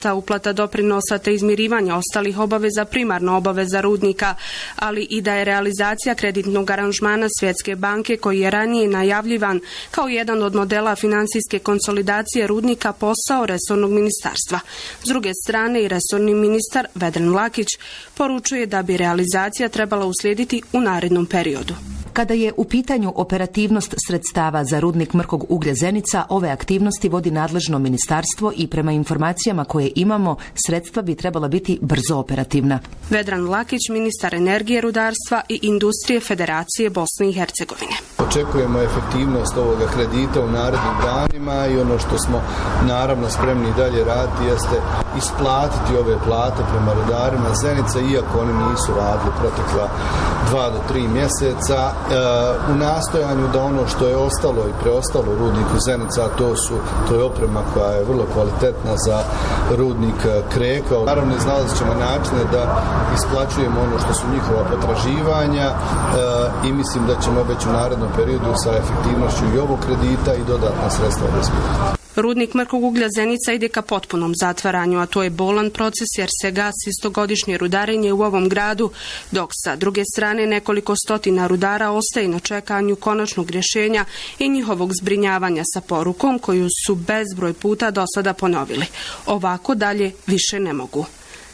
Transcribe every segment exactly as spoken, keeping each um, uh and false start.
uplata doprinosa te izmirivanja ostalih obaveza primarna obaveza rudnika, ali i da je realizacija kreditnog aranžmana Svjetske banke koji je ranije najavljivan kao jedan od modela finansijske konsolidacije rudnika posao resornog ministarstva. S druge strane i resorni ministar Vedran Mlakić poručuje da bi realizacija trebala uslijediti u narednom periodu. Kada je u pitanju operativnost sredstava za rudnik mrkog uglja Zenica, ove aktivnosti vodi nadležno ministarstvo i prema informacijama koje imamo, sredstva bi trebala biti brzo operativna. Vedran Mlakić, ministar energije, rudarstva i industrije Federacije Bosne i Hercegovine. Očekujemo efektivnost ovoga kredita u narednim danima i ono što smo naravno spremni dalje raditi jeste isplatiti ove plate prema rudarima Zenice, iako oni nisu radili protekla dva do tri mjeseca, u nastojanju da ono što je ostalo i preostalo rudniku Zenica, to su to je oprema koja je vrlo kvalitetna za rudnik Kreka. Naravno, iznalazit ćemo načine da isplaćujemo ono što su njihova potraživanja i mislim da ćemo već u narednom periodu sa efektivnošću i ovog kredita i dodatna sredstva obezbediti. Rudnik mrkog uglja Zenica ide ka potpunom zatvaranju, a to je bolan proces jer se gasi stogodišnje rudarenje u ovom gradu, dok sa druge strane nekoliko stotina rudara ostaje na čekanju konačnog rješenja i njihovog zbrinjavanja sa porukom koju su bezbroj puta do sada ponovili. Ovako dalje više ne mogu.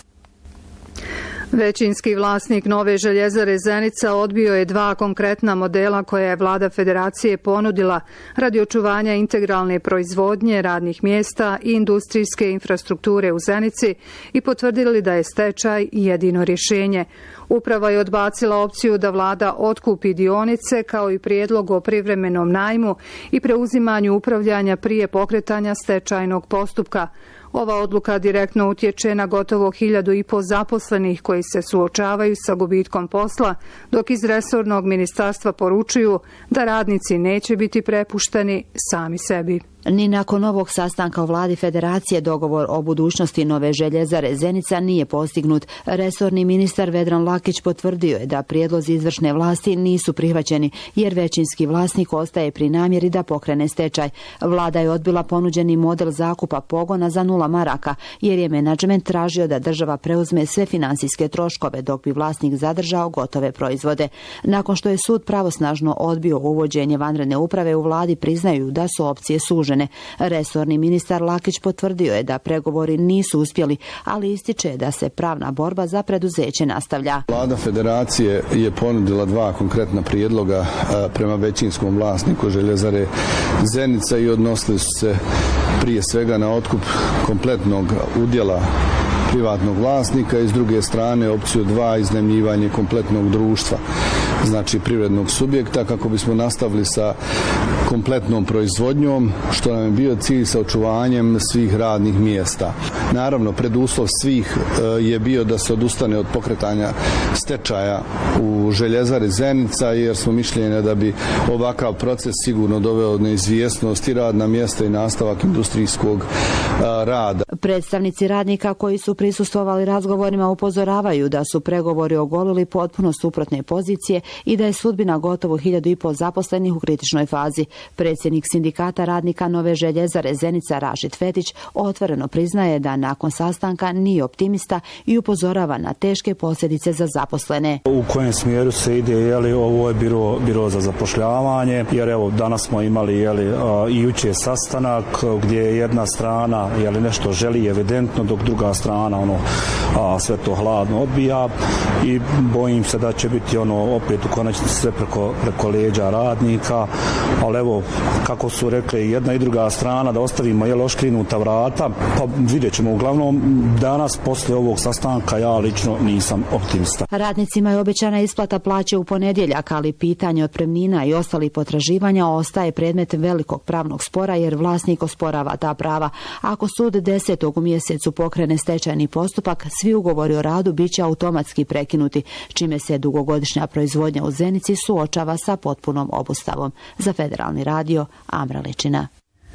Većinski vlasnik nove željezare Zenica odbio je dva konkretna modela koje je vlada Federacije ponudila radi očuvanja integralne proizvodnje, radnih mjesta i industrijske infrastrukture u Zenici i potvrdili da je stečaj jedino rješenje. Uprava je odbacila opciju da vlada otkupi dionice kao i prijedlog o privremenom najmu i preuzimanju upravljanja prije pokretanja stečajnog postupka. Ova odluka direktno utječe na gotovo hiljadu i po zaposlenih koji se suočavaju sa gubitkom posla, dok iz resornog ministarstva poručuju da radnici neće biti prepušteni sami sebi. Ni nakon ovog sastanka u vladi Federacije dogovor o budućnosti nove željezare Zenica nije postignut. Resorni ministar Vedran Mlakić potvrdio je da prijedlozi izvršne vlasti nisu prihvaćeni jer većinski vlasnik ostaje pri namjeri da pokrene stečaj. Vlada je odbila ponuđeni model zakupa pogona za nula maraka jer je menadžment tražio da država preuzme sve finansijske troškove dok bi vlasnik zadržao gotove proizvode. Nakon što je sud pravosnažno odbio uvođenje vanredne uprave, u vladi priznaju da su opcije sužene. Resorni ministar Lakić potvrdio je da pregovori nisu uspjeli, ali ističe da se pravna borba za preduzeće nastavlja. Vlada Federacije je ponudila dva konkretna prijedloga prema većinskom vlasniku željezare Zenica i odnosili su se prije svega na otkup kompletnog udjela privatnog vlasnika i s druge strane opciju dva iznajmljivanje kompletnog društva, znači privrednog subjekta, kako bismo nastavili sa kompletnom proizvodnjom, što nam je bio cilj sa očuvanjem svih radnih mjesta. Naravno, preduslov svih je bio da se odustane od pokretanja stečaja u željezari Zenica, jer smo mišljenja da bi ovakav proces sigurno doveo neizvjesnost i radna mjesta i nastavak industrijskog rada. Predstavnici radnika koji su prisustvovali razgovorima upozoravaju da su pregovori ogolili potpuno suprotne pozicije i da je sudbina gotovo hiljadu i pol zaposlenih u kritičnoj fazi. Predsjednik sindikata radnika nove željezare Zenica Rašid Fetić otvoreno priznaje da nakon sastanka nije optimista i upozorava na teške posljedice za zaposlene. U kojem smjeru se ide, jeli, ovo je biro, biro za zapošljavanje, jer evo danas smo imali jeli, i jučer sastanak gdje jedna strana jeli, nešto želi evidentno, dok druga strana ono, a, sve to hladno odbija i bojim se da će biti ono opet u konačnici sve preko, preko leđa radnika, ali evo kako su rekli jedna i druga strana da ostavimo jel oškrinuta vrata, pa vidjet ćemo. Uglavnom danas poslije ovog sastanka ja lično nisam optimista. Radnicima je obećana isplata plaće u ponedjeljak, ali pitanje otpremnina i ostalih potraživanja ostaje predmet velikog pravnog spora jer vlasnik osporava ta prava. Ako sud desetog u mjesecu pokrene stečajni postupak, svi ugovori o radu bit će automatski prekinuti, čime se dugogodišnja proizvodnja u Zenici suočava sa potpunom obustavom. Za Federalni radio, Amra Lečina.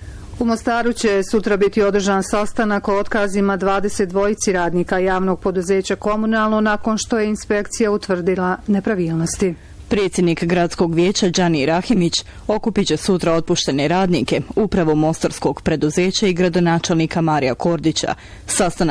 U Mostaru će sutra biti održan sastanak o otkazima dvadeset dvojici radnika javnog poduzeća Komunalno nakon što je inspekcija utvrdila nepravilnosti. Predsjednik gradskog vijeća Đani Rahimić okupit će sutra otpuštene radnike upravo mostarskog preduzeća i gradonačelnika Marija Kordića. Sastanak